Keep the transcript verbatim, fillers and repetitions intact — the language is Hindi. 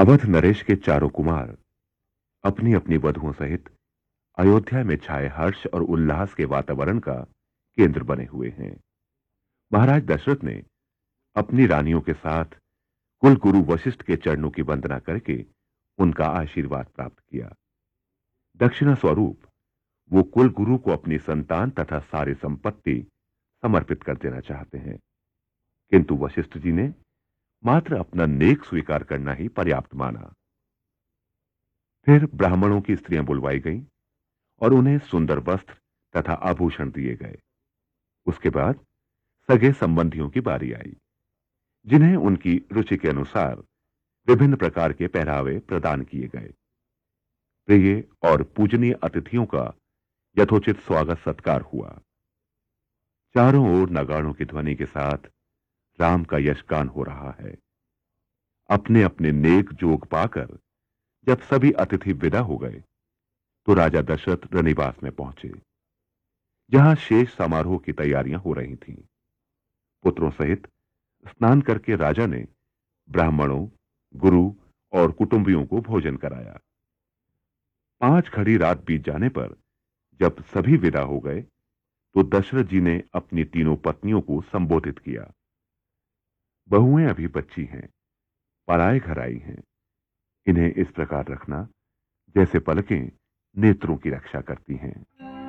अवध नरेश के चारों कुमार अपनी अपनी वधुओं सहित अयोध्या में छाए हर्ष और उल्लास के वातावरण का केंद्र बने हुए हैं। महाराज दशरथ ने अपनी रानियों के साथ कुल गुरु वशिष्ठ के चरणों की वंदना करके उनका आशीर्वाद प्राप्त किया। दक्षिणा स्वरूप वो कुल गुरु को अपनी संतान तथा सारी संपत्ति समर्पित कर देना चाहते हैं, किंतु वशिष्ठ जी ने मात्र अपना नेक स्वीकार करना ही पर्याप्त माना। फिर ब्राह्मणों की स्त्रियां बुलवाई गईं और उन्हें सुंदर वस्त्र तथा आभूषण दिए गए। उसके बाद सगे संबंधियों की बारी आई, जिन्हें उनकी रुचि के अनुसार विभिन्न प्रकार के पहरावे प्रदान किए गए। प्रिय और पूजनीय अतिथियों का यथोचित स्वागत सत्कार हुआ। चारों ओर नगाड़ों की ध्वनि के साथ राम का यशगान हो रहा है। अपने अपने नेक जोग पाकर जब सभी अतिथि विदा हो गए तो राजा दशरथ रनिवास में पहुंचे, जहां शेष समारोह की तैयारियां हो रही थीं। पुत्रों सहित स्नान करके राजा ने ब्राह्मणों, गुरु और कुटुंबियों को भोजन कराया। पांच घड़ी रात बीत जाने पर जब सभी विदा हो गए तो दशरथ जी ने अपनी तीनों पत्नियों को संबोधित किया। बहुएं अभी बच्ची हैं, पराए घर आई हैं। इन्हें इस प्रकार रखना जैसे पलकें नेत्रों की रक्षा करती हैं।